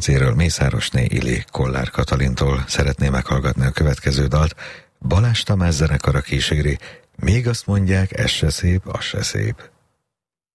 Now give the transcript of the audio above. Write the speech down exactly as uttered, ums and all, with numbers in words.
Megyedzéről, Mészárosné Ili Kollár Katalintól szeretné meghallgatni a következő dalt. Balázs Tamás zenekara kíséri, még azt mondják, ez se szép, az se szép.